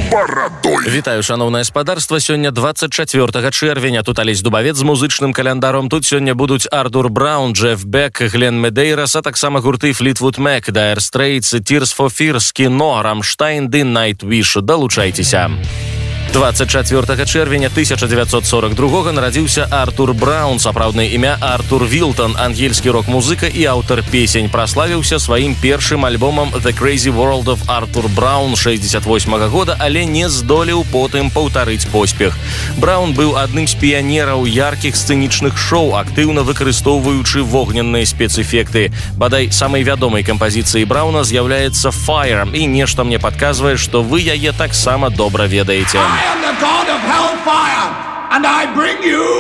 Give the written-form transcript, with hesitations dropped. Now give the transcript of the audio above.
барадой. Вітаю, шановнае спадарства. Сёння 24 чэрвеня. Тут Алесь Дубавец з музычным календаром. Тут сёння будуць Артур Браун, Джеф Бек, Глен Медейрас, а таксама гурты Fleetwood Mac, Dire Straits, Tears for Fears, Кино, Рамштайн ды Nightwish. Далучайцеся. 24 чэрвеня 1942 нарадзіўся Артур Браун, сапраўднае імя Артур Вілтон, ангельскі рок-музыка і аўтар песень. Праславіўся сваім першым альбомам The Crazy World of Arthur Brown 68 года, але не здолеў потым паўтарыць поспех. Браун быў адным з піянераў яркіх сцэнічных шоу, актыўна выкарыстоўваючы вогненныя спецэфекты. Бадай, самай вядомай кампазіцыяй Брауна з'яўляецца Fire, і нешта мне падказвае, што вы яе таксама добра ведаеце. I am the god of hellfire, and I bring you